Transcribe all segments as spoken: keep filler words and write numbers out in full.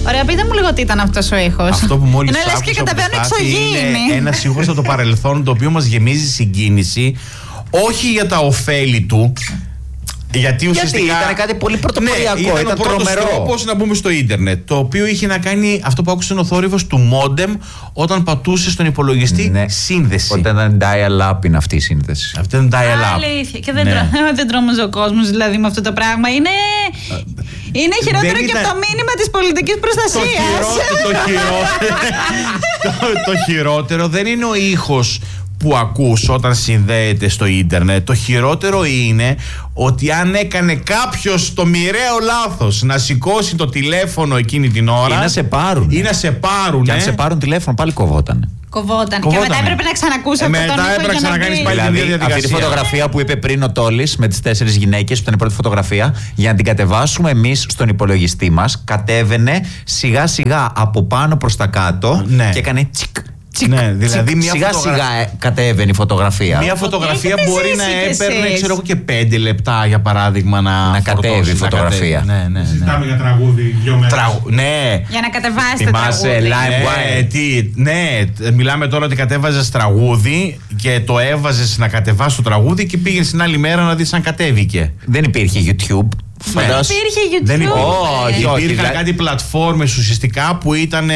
Ωραία, πείτε μου λίγο τι ήταν αυτός ο ήχος. Αυτό που μόλις είναι λες και κατεβαίνουν εξωγήινοι. Είναι ένας ήχος από το παρελθόν, το οποίο μας γεμίζει συγκίνηση, όχι για τα ωφέλη του. Γιατί ουσιαστικά. Γιατί ήταν κάτι πολύ πρωτοποριακό, ναι, ήταν, ήταν ο πρώτος τρομερό. τρόπος να μπούμε στο ίντερνετ. Το οποίο είχε να κάνει αυτό που άκουσε ο θόρυβος του μόντεμ όταν πατούσε στον υπολογιστή ναι. σύνδεση. Όταν ήταν dial-up είναι αυτή η σύνδεση. Αυτό ήταν dial-up. Αλήθεια. Και δεν, ναι. τρώ, δεν τρόμαζε ο κόσμος δηλαδή με αυτό το πράγμα. Είναι, είναι χειρότερο δεν και ήταν... από το μήνυμα της πολιτικής προστασίας. Το χειρότερο, το, χειρότερο, το, το χειρότερο δεν είναι ο ήχος που ακούς όταν συνδέεται στο ίντερνετ. Το χειρότερο είναι ότι αν έκανε κάποιος το μοιραίο λάθος να σηκώσει το τηλέφωνο εκείνη την ώρα ή να σε πάρουν. Ή να σε πάρουν. Και αν σε πάρουν τηλέφωνο πάλι κοβόταν. Κοβόταν. Και μετά έπρεπε να ξανακούσει ε, αυτό μετά τον ήχο έπρεπε για να να κάνεις πει. πάλι Δηλαδή, την διαδικασία. αυτή τη φωτογραφία που είπε πριν ο Τόλης με τις τέσσερις γυναίκες, που ήταν η πρώτη φωτογραφία, για να την κατεβάσουμε εμείς στον υπολογιστή μας, κατέβαινε σιγά σιγά από πάνω προς τα κάτω ναι. και έκανε τσικ. Τσικ, ναι, δηλαδή τσικ, μια σιγά φωτογρα... σιγά κατέβαινε η φωτογραφία. Μια φωτογραφία Έχετε μπορεί ζήσει να κι έπαιρνε, εσείς. ξέρω εγώ, και πέντε λεπτά για παράδειγμα να, Να κατέβει η φωτογραφία. Ναι, ναι, ναι. Συζητάμε για τραγούδι δυο μέρες. Τραγου... Ναι. Για να κατεβάσει το Θυμάσαι τραγούδι. live Ναι, τι, ναι, μιλάμε τώρα ότι κατέβαζες τραγούδι και το έβαζες να κατεβάσεις το τραγούδι και πήγες την άλλη μέρα να δεις αν κατέβηκε. Δεν υπήρχε YouTube. Δεν Φαντάσου. υπήρχε YouTube. Δεν υπήρχε. Όχι, όχι, Υπήρχαν δηλαδή- κάτι πλατφόρμες ουσιαστικά που ήταν.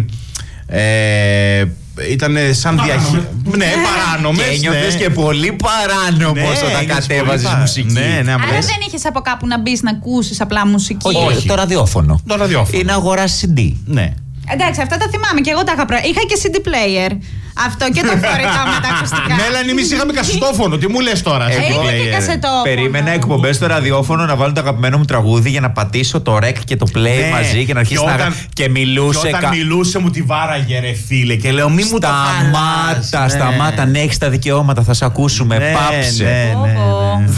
Ε, ήταν σαν διαχείριση. Ναι, παράνομες. Και ένιωθες ναι. και πολύ παράνομος Ναι, όταν ένιωσες κατέβαζες πολύ μουσική. παρά- Ναι, ναι, άμα Άρα λες. δεν είχες από κάπου να μπεις να ακούσεις απλά μουσική. Όχι, Όχι. το ραδιόφωνο. Το ραδιόφωνο. Ή να αγοράσεις σι ντι. Ναι. Εντάξει, αυτά τα θυμάμαι και εγώ τα είχα προ... Είχα και σι ντι player. Αυτό και το φορητό με τα ακουστικά. Μέλαν, εμείς είχαμε κασετόφωνο. Τι μου λες τώρα, Ε, σε Είχα τι και player? κασετόφωνο. Περίμενα εκπομπές στο ραδιόφωνο να βάλουν το αγαπημένο μου τραγούδι για να πατήσω το rec και το play Ναι. μαζί και να αρχίσει Και να. όταν- Και μιλούσε. Και όταν κα- μιλούσε μου τη βάραγε ρε φίλε και λέω μη μου το χαλάς. Σταμάτα, Ναι. σταμάτα. Αν έχεις τα δικαιώματα, θα σε ακούσουμε. Ναι, Πάψε. ναι, ναι, Ω, ναι.